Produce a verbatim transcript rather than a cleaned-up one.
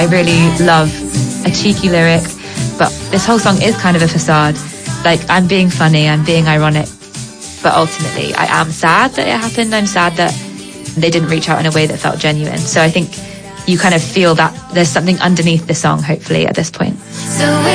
I really love a cheeky lyric, but this whole song is kind of a facade. Like, I'm being funny, I'm being ironic, but ultimately I am sad that it happened. I'm sad that they didn't reach out in a way that felt genuine. So I think you kind of feel that there's something underneath the song, hopefully, at this point. So